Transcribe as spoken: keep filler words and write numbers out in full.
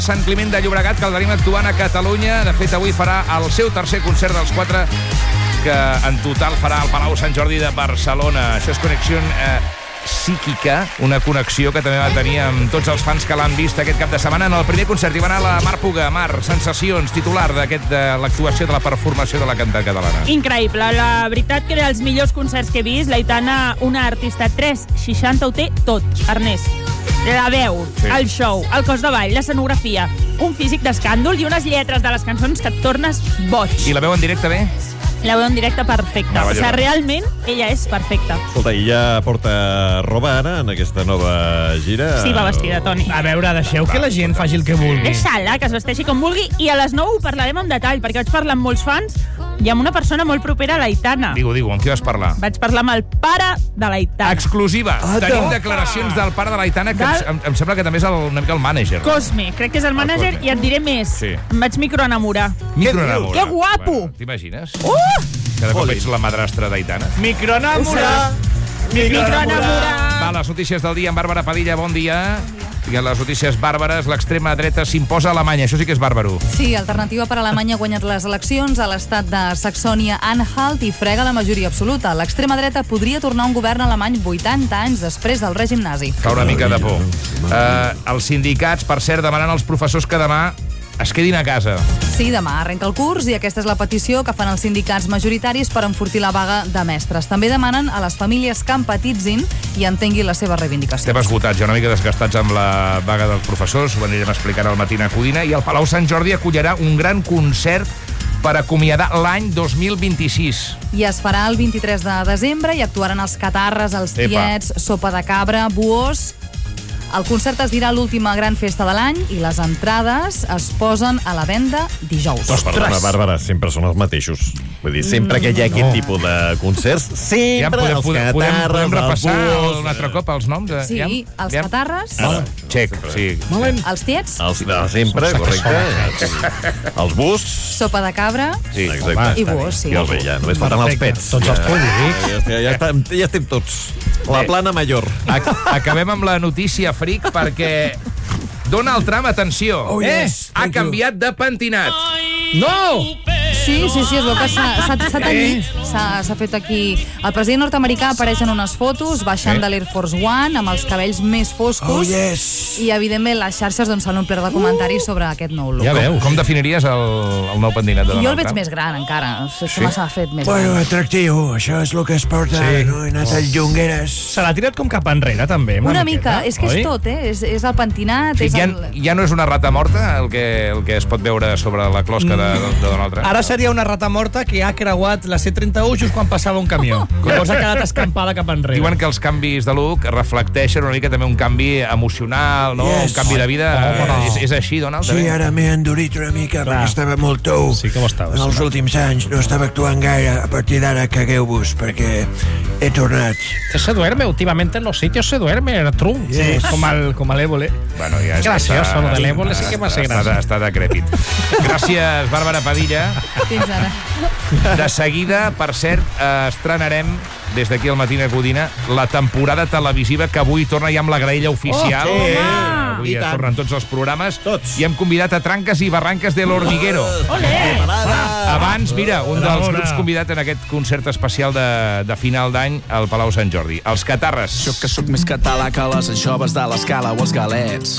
Sant Climent de Llobregat, que el tenim actuant a Catalunya. De fet, avui farà el seu tercer concert dels quatre, que en total farà al Palau Sant Jordi de Barcelona. Això és Connexió eh, Psíquica, una connexió que també va tenir amb tots els fans que l'han vist aquest cap de setmana. En el primer concert hi va anar la Mar Puga. Mar, sensacions, titular d'aquest de l'actuació de la performació de la cantant catalana. Increïble, la veritat que dels millors concerts que he vist, l'Aitana, una artista tres seixanta, ho té tot, Ernest. La veu, sí. El show, el cos de ball, l'escenografia, un físic d'escàndol i unes lletres de les cançons que et tornes boig. I la veu en directe bé? La veu en directe perfecta. O sigui, realment, ella és perfecta. Escolta, ella porta roba ara en aquesta nova gira? Sí, va vestida, Toni. A veure, deixeu que la gent faci el que vulgui. Deixa-la, que es vesteixi com vulgui, i a les nou ho parlarem en detall, perquè vaig parlar amb molts fans i amb una persona molt propera a l'Aitana. Digo, digo, amb qui vas parlar? Vaig parlar amb el pare de l'Aitana. Exclusiva. Ah, Tenim declaracions del pare de l'Aitana, que del... em, em sembla que també és el, una mica el mànager. Cosme, crec que és el mànager, i et diré més. Sí. Em vaig microenamorar. Microenamorar. Que guapo! Bueno, t'imagines? Uh! Cada cop ets la madrastra d'Aitana. Microenamorar! Microenamorar! Va, les notícies del dia amb Bàrbara Padilla, bon dia. I a les notícies bàrbares, l'extrema dreta s'imposa a Alemanya. Això sí que és bàrbaro. Sí, Alternativa per Alemanya ha guanyat les eleccions a l'estat de Saxònia-Anhalt i frega la majoria absoluta. L'extrema dreta podria tornar a un govern alemany vuitanta anys després del règim nazi. Fa una mica de por. Uh, els sindicats, per cert, demanen als professors que demà es quedin a casa. Sí, demà arrenca el curs i aquesta és la petició que fan els sindicats majoritaris per enfortir la vaga de mestres. També demanen a les famílies que empatitzin i entenguin les seves reivindicacions. Estem esgotats, ja una mica desgastats amb la vaga dels professors, ho anirem explicant al matí a Codina, i el Palau Sant Jordi acollirà un gran concert per acomiadar l'any dos mil vint-i-sis. I es farà el vint-i-tres de desembre i actuaran els Catarres, els Tiets, Sopa de Cabra, Buós. El concert es dirà l'última gran festa de l'any i les entrades es posen a la venda dijous. Ostres! Perdona, Bàrbara, sempre són els mateixos. Vull dir, sempre que hi ha aquest no. tipus de concerts, sempre ja podem, els podem, Catarres, podem, podem repassar el Buós, un altre cop els noms. Sí, ja? els ja? Catarres. Ara, Check, sí. Els Tiets. Els de sempre, correcte. Els Buós. Sopa de Cabra. Sí, exacte. I Buós, sí. I els ja, només falten els Pets. Tots els públics. Ja, ja, ja, estem, ja estem tots. La plana major. Acabem amb la notícia freak perquè Donald Trump, atenció, oh, yes. ha canviat de pentinat. No! Sí, sí, sí, es veu que s'ha tenyit, s'ha fet aquí... El president nord-americà apareix en unes fotos baixant sí. de l'Air Force One amb els cabells més foscos oh, yes. i, evidentment, les xarxes s'han omplert de comentaris sobre aquest nou look. Ja veus. Com, com definiries el, el nou pentinat de Donald Trump? Jo el veig més gran, encara. Sí? S'ha fet més bueno, gran. Atractiu, això és el que es porta, sí. no? He anat al Llongueres. Se l'ha tirat com cap enrere, també. Una, una mica, és que és oi? tot, eh? És, és el pentinat, sí, és ja, el... ja no és una rata morta el que, el que es pot veure sobre la closca de, de Donald Trump? Ara seria una rata morta que ha creuat la C trenta-u just quan passava un camió. Llavors ha quedat escampada cap enrere. Diuen que els canvis de look reflecteixen una mica també un canvi emocional, no? Yes. Un canvi de vida. Oh, no. és, és així, Donald? Sí, ara m'he endurit una mica Clar. perquè estava molt tou. Sí, com estaves? En els últims anys no estava actuant gaire. A partir d'ara cagueu-vos perquè he tornat. Se duerme, últimamente en los sitios se duerme, Trump. Yes. Com el, com l'Évole. Bueno, ja és gracioso, està, lo de l'Évole sí que m'ha ser gràcies. Està, està decrèpit. Gràcies, Bàrbara Padilla. Fins ara. De seguida, per cert, eh, estrenarem des d'aquí al Matí a Codina la temporada televisiva que avui torna ja amb la graella oficial. Oh, sí. eh? Avui ja tornen tots els programes. Tots. I hem convidat a Tranques i Barranques de l'Hormiguero. Olé! Abans, mira, un dels grups convidat en aquest concert especial de, de final d'any al Palau Sant Jordi. Els Catarres. Jo que sóc més català que les anxoves de l'escala o els galets.